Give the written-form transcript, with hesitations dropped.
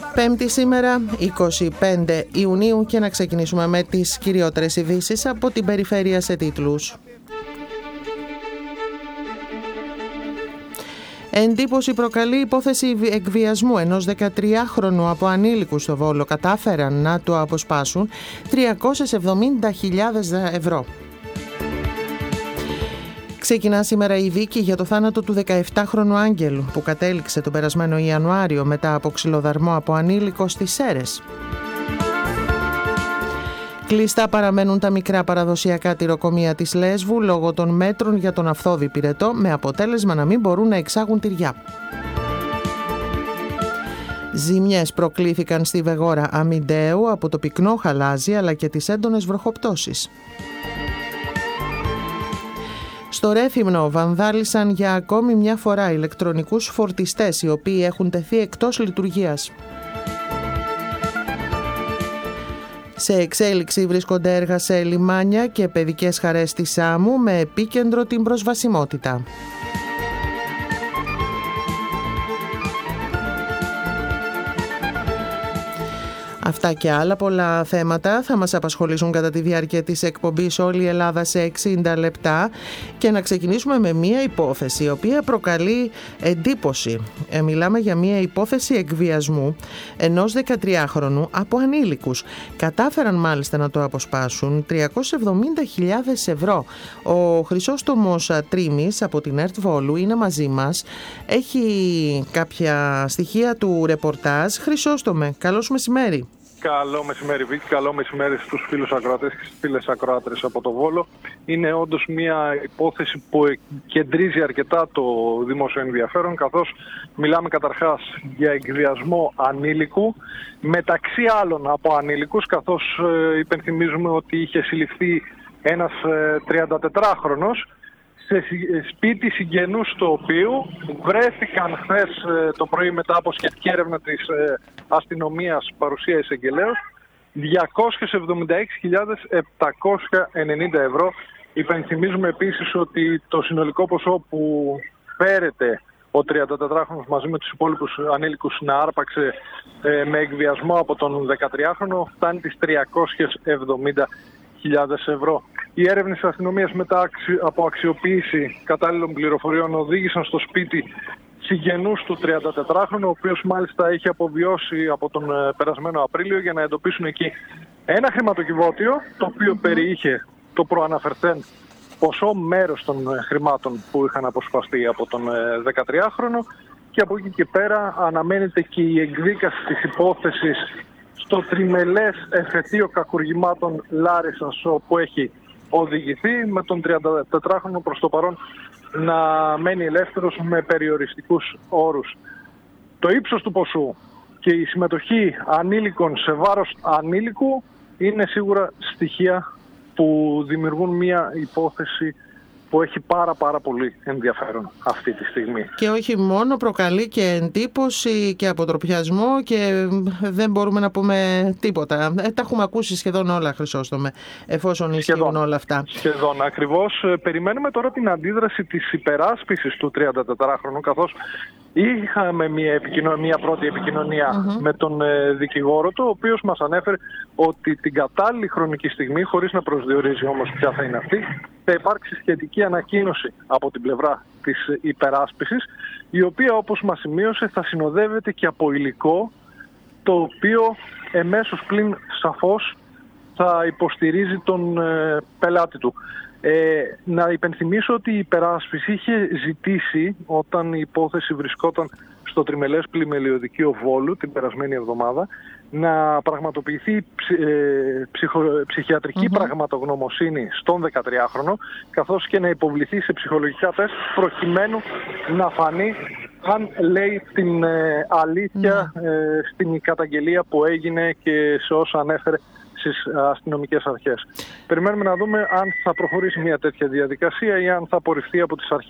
Πέμπτη σήμερα, 25 Ιουνίου, και να ξεκινήσουμε με τις κυριότερες ειδήσεις από την περιφέρεια σε τίτλους. Εντύπωση προκαλεί υπόθεση εκβιασμού ενός 13χρονου από ανήλικους στο Βόλο. Κατάφεραν να το αποσπάσουν 370.000 ευρώ. Ξεκινά σήμερα η δίκη για το θάνατο του 17χρονου Άγγελου, που κατέληξε τον περασμένο Ιανουάριο μετά από ξυλοδαρμό από ανήλικο στις Σέρρες. Κλειστά παραμένουν τα μικρά παραδοσιακά τυροκομεία της Λέσβου λόγω των μέτρων για τον αυθόδη πυρετό, με αποτέλεσμα να μην μπορούν να εξάγουν τυριά. Ζημιές προκλήθηκαν στη Βεγόρα Αμιντέου από το πυκνό χαλάζι αλλά και τις έντονες βροχοπτώσεις. Στο Ρέθυμνο βανδάλισαν για ακόμη μια φορά ηλεκτρονικούς φορτιστές, οι οποίοι έχουν τεθεί εκτός λειτουργίας. Σε εξέλιξη βρίσκονται έργα σε λιμάνια και παιδικές χαρές της Σάμου, με επίκεντρο την προσβασιμότητα. Αυτά και άλλα πολλά θέματα θα μας απασχολήσουν κατά τη διάρκεια της εκπομπής «Όλη η Ελλάδα σε 60 λεπτά» και να ξεκινήσουμε με μία υπόθεση η οποία προκαλεί εντύπωση. Μιλάμε για μία υπόθεση εκβιασμού ενός 13χρονου από ανήλικους. Κατάφεραν μάλιστα να το αποσπάσουν 370.000 ευρώ. Ο Χρυσόστομος Τρίμης από την ΕΡΤ Βόλου είναι μαζί μας. Έχει κάποια στοιχεία του ρεπορτάζ. Χρυσόστομε, καλώς μεσημέρι. Καλό μεσημέρι, Βίκη. Καλό μεσημέρι στους φίλους ακροατές και στις φίλες ακροάτρες από το Βόλο. Είναι όντως μια υπόθεση που κεντρίζει αρκετά το δημόσιο ενδιαφέρον, καθώς μιλάμε καταρχάς για εκβιασμό ανήλικου, μεταξύ άλλων από ανήλικους, καθώς υπενθυμίζουμε ότι είχε συλληφθεί ένας 34χρονος σε σπίτι συγγενούς του οποίου βρέθηκαν χθες το πρωί, μετά από σχετική έρευνα της αστυνομίας παρουσία εισαγγελέως, 276.790 ευρώ. Υπενθυμίζουμε επίσης ότι το συνολικό ποσό που φέρεται ο 34χρονος μαζί με τους υπόλοιπους ανήλικους να άρπαξε με εκβιασμό από τον 13χρονο φτάνει τις 370.000 ευρώ. Οι έρευνες της αστυνομίας, μετά από αξιοποίηση κατάλληλων πληροφοριών, οδήγησαν στο σπίτι συγγενούς του 34χρονου, ο οποίος μάλιστα είχε αποβιώσει από τον περασμένο Απρίλιο, για να εντοπίσουν εκεί ένα χρηματοκιβώτιο, το οποίο περιείχε το προαναφερθέν ποσό, μέρος των χρημάτων που είχαν αποσπαστεί από τον 13χρονο, και από εκεί και πέρα αναμένεται και η εκδίκαση της υπόθεσης στο τριμελές εφετείο κακουργημάτων Λάρισσας, όπου έχει οδηγηθεί, με τον 34χρονο προς το παρόν να μένει ελεύθερος με περιοριστικούς όρους. Το ύψος του ποσού και η συμμετοχή ανήλικων σε βάρος ανήλικου είναι σίγουρα στοιχεία που δημιουργούν μια υπόθεση που έχει πάρα πολύ ενδιαφέρον αυτή τη στιγμή. Και όχι μόνο, προκαλεί και εντύπωση και αποτροπιασμό και δεν μπορούμε να πούμε τίποτα. Τα έχουμε ακούσει σχεδόν όλα, Χρυσόστομε, εφόσον ισχύουν όλα αυτά. Σχεδόν, ακριβώς. Περιμένουμε τώρα την αντίδραση της υπεράσπισης του 34χρονου, καθώς είχαμε μια πρώτη επικοινωνία με τον δικηγόρο του, ο οποίος μας ανέφερε ότι την κατάλληλη χρονική στιγμή, χωρίς να προσδιορίζει όμως ποια θα είναι αυτή, θα υπάρξει σχετική ανακοίνωση από την πλευρά της υπεράσπισης, η οποία, όπως μας σημείωσε, θα συνοδεύεται και από υλικό, το οποίο εμέσως πλην σαφώς θα υποστηρίζει τον πελάτη του. Να υπενθυμίσω ότι η υπεράσπιση είχε ζητήσει, όταν η υπόθεση βρισκόταν στο τριμελές πλημελιωδικείο Βόλου την περασμένη εβδομάδα, να πραγματοποιηθεί ψυχιατρική πραγματογνωμοσύνη στον 13χρονο, καθώς και να υποβληθεί σε ψυχολογικά τεστ, προκειμένου να φανεί αν λέει την αλήθεια στην καταγγελία που έγινε και σε όσα ανέφερε στις αστυνομικές αρχές. Περιμένουμε να δούμε αν θα προχωρήσει μια τέτοια διαδικασία ή αν θα απορριφθεί από τις αρχές.